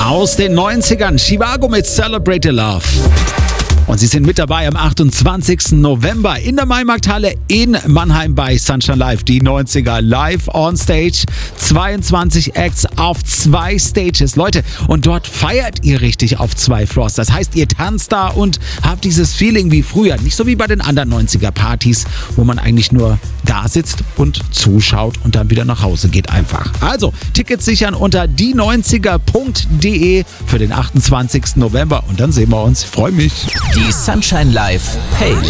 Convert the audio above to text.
aus den 90ern. Chivago mit Celebrate the Love. Und Sie sind mit dabei am 28. November in der Maimarkthalle in Mannheim bei Sunshine Live. Die 90er live on stage. 22 Acts auf 2 Stages. Leute, und dort feiert ihr richtig auf 2 Floors. Das heißt, ihr tanzt da und habt dieses Feeling wie früher. Nicht so wie bei den anderen 90er Partys, wo man eigentlich nur da sitzt und zuschaut und dann wieder nach Hause geht einfach. Also, Tickets sichern unter die90er.de für den 28. November. Und dann sehen wir uns. Ich freue mich. Die Sunshine Live Playlist.